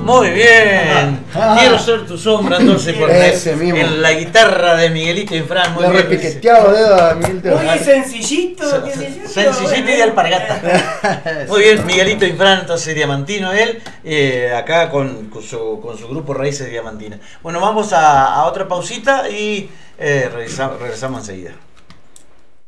Muy bien. Quiero ser tu sombra, entonces, por Ese mismo. en la guitarra de Miguelito Infran. Muy Le bien. repiqueteaba los dedos a Miguelito. Muy sencillito. Sencillito y de alpargata. Muy bien, Miguelito Infran, entonces diamantino él, acá con su grupo Raíces Diamantinas. Bueno, vamos a otra pausita y regresamos enseguida.